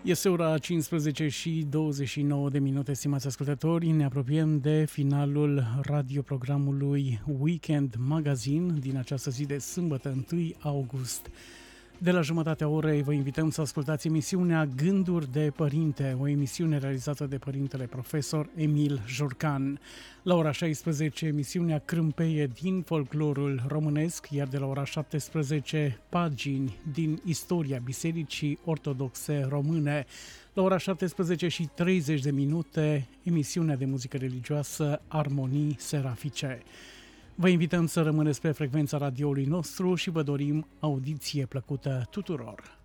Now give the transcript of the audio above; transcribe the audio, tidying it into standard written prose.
Este ora 15 și 29 de minute, stimați ascultători. Ne apropiem de finalul radioprogramului Weekend Magazine din această zi de sâmbătă, 1 august. De la jumătatea orei vă invităm să ascultați emisiunea Gânduri de Părinte, o emisiune realizată de părintele profesor Emil Jurcan. La ora 16, emisiunea Crâmpeie din folclorul românesc, iar de la ora 17, pagini din istoria Bisericii Ortodoxe Române. La ora 17 și 30 de minute, emisiunea de muzică religioasă Armonii Serafice. Vă invităm să rămâneți pe frecvența radioului nostru și vă dorim audiție plăcută tuturor!